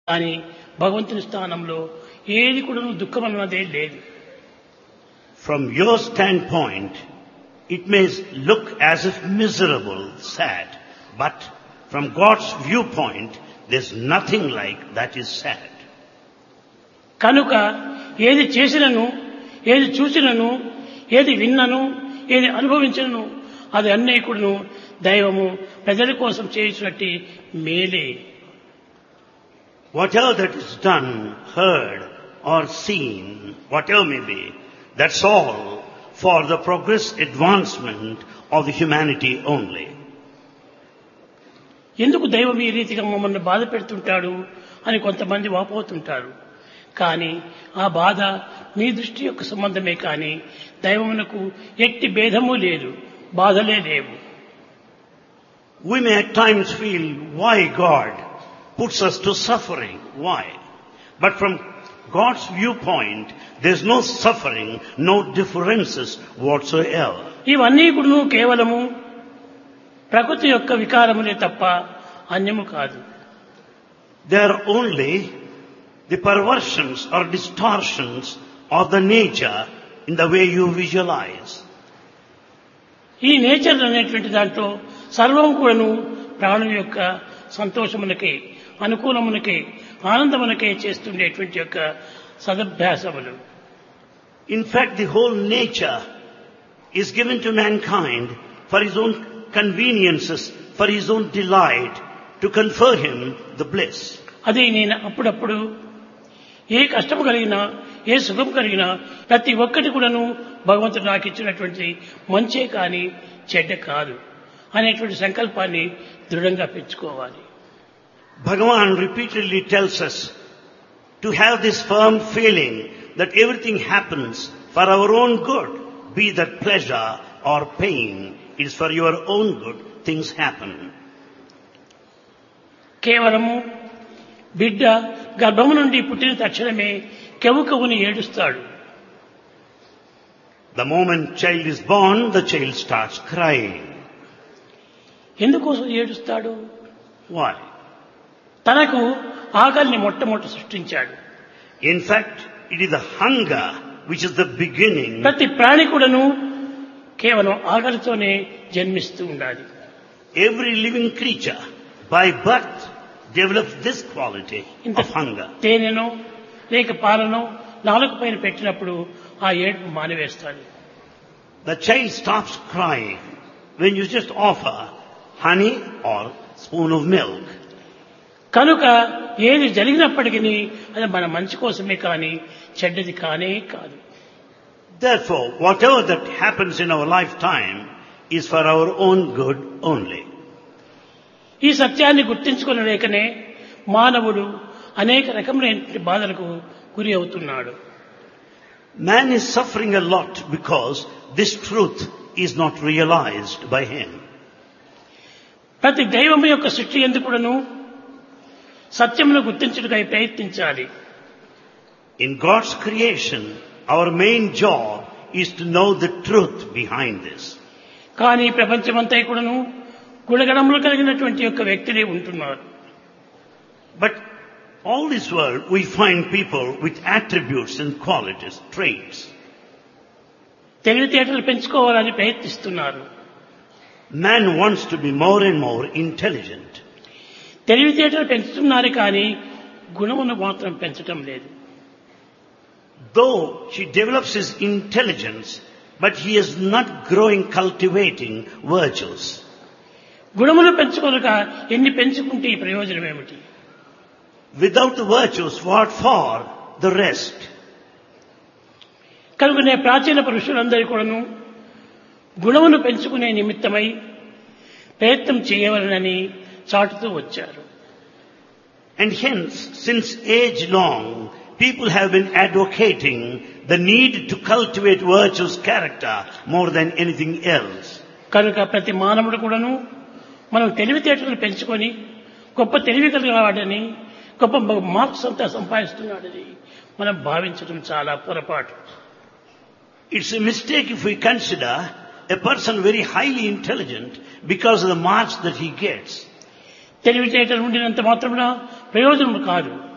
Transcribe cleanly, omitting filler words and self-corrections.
కానీ భగవంతుని స్థానంలో ఏది కూడా దుఃఖం అన్నదే లేదు. From your standpoint, it may look as if miserable, sad, but from God's viewpoint, there's nothing like that is sad. కనుక ఏది చేసినను, ఏది చూసినను, ఏది విన్నను, ఏది అనుభవించినను అది అన్నీ కూడాను దైవము ప్రజల కోసం చేసినట్టు మేలే. Whatever that is done, heard or seen, whatever may be, that's all for the progress, advancement of the humanity only. ఎందుకు దైవం ఈ రీతిగా మమ్మల్ని బాధ పెడుతుంటాడు అని కొంతమంది వాపోతుంటారు. కానీ ఆ బాధ మీ దృష్టి యొక్క సంబంధమే కానీ దైవమునకు ఎట్టి భేదము లేదు, బాధలే లేవు. We may at times feel why God puts us to suffering, why? But from God's viewpoint, there's no suffering, no differences whatsoever. ఇవన్నీ కూడా కేవలము ప్రకృతి యొక్క వికారములే తప్ప అన్యము కాదు. They are only the perversions or distortions of the nature in the way you visualize. ఈ nature అనేటువంటి దాంట్లో సర్వం కూడాను ప్రాణుల యొక్క సంతోషమునకే, అనుకూలమునకే, ఆనందమునకే చేస్తుండేటువంటి యొక్క సదభ్యాసములు. In fact, the whole nature is given to mankind for his own conveniences, for his own delight, to confer him the bliss. అది నేను అప్పుడప్పుడు ఏ కష్టం కలిగినా, ఏ సుఖం కలిగినా ప్రతి ఒక్కటి కూడాను భగవంతుడు నాకు ఇచ్చినటువంటి మంచే కానీ చెడ్డ కాదు అనేటువంటి సంకల్పాన్ని దృఢంగా పెంచుకోవాలి. Bhagavan repeatedly tells us to have this firm feeling that everything happens for our own good, be that pleasure or pain, it is for your own good things happen. కేవలము బిడ్డ గర్భము నుండి పుట్టిన తక్షణమే కెవుకవుని ఏడుస్తాడు. The moment child is born, the child starts crying. ఎందుకోసం ఏడుస్తాడు? Why? తనకు ఆకలిని మొట్టమొదట సృష్టించాడు. In fact, it is the hunger which is the beginning. ప్రతి ప్రాణి కూడాను కేవలం ఆకలితోనే జన్మిస్తూ ఉండాలి. Every living creature by birth develops this quality of hunger. తేనెనో లేక పాలనో నాలుక పైన పెట్టినప్పుడు ఆ ఏడుపు మానివేస్తాడు. The child stops crying when you just offer honey or spoon of milk. కనుక ఏది జరిగినప్పటికీ అది మన మంచి కోసమే కానీ చెడ్డది కానే కాదు. Therefore, whatever that happens in our lifetime is for our own good only. ఈ సత్యాన్ని గుర్తించుకోలేకనే మానవుడు అనేక రకములైన బాధలకు గురి అవుతున్నాడు. Man is suffering a lot because this truth is not realized by him. ప్రతి దైవం యొక్క సృష్టి ఎందుకు కూడాను సత్యమును గుర్తించుటకై ప్రయత్నించాలి. In God's creation, our main job is to know the truth behind this. కానీ ప్రపంచమంతా కూడాను గుణగణములు కలిగినటువంటి యొక్క వ్యక్తులే ఉంటున్నారు. But all this world we find people with attributes and qualities, traits. తెలివితేటలు పెంచుకోవాలని ప్రయత్నిస్తున్నారు. Man wants to be more and more intelligent. తెలివితేటలు పెంచుతున్నారు కానీ గుణమును మాత్రం పెంచటం లేదు. Though he develops his intelligence, but he is not growing, cultivating virtues. గుణములు పెంచుకోలేక ఎన్ని పెంచుకుంటే ఈ ప్రయోజనం ఏమిటి? Without the virtues, what for the rest? కనుకనే ప్రాచీన పురుషులందరూ కూడాను గుణమును పెంచుకునే నిమిత్తమై ప్రయత్నం చేయవలనని చాటుతూ వచ్చారు. And hence, since age long, people have been advocating the need to cultivate virtues, character, more than anything else. కనుక ప్రతి మానవుడు కూడాను మనం తెలివితేటలు పెంచుకొని గొప్ప తెలివి కలిగిన వాడని, గొప్ప మార్క్స్ అంతా సంపాదిస్తున్నాడని మనం భావించడం చాలా పొరపాటు. It's a mistake if we consider a person very highly intelligent because of the marks that he gets. తెలివితేటలు ఉండినంత మాత్రమున ప్రయోజనం కాదు.